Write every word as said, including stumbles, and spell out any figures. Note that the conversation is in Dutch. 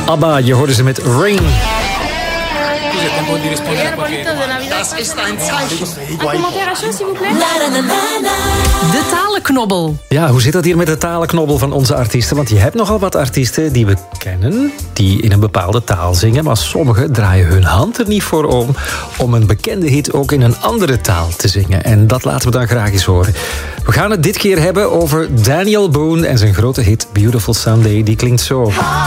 ABBA, je hoorde ze met Ring. De talenknobbel. Ja, hoe zit dat hier met de talenknobbel van onze artiesten? Want je hebt nogal wat artiesten die we kennen, die in een bepaalde taal zingen, maar sommigen draaien hun hand er niet voor om om een bekende hit ook in een andere taal te zingen. En dat laten we dan graag eens horen. We gaan het dit keer hebben over Daniel Boone en zijn grote hit Beautiful Sunday. Die klinkt zo.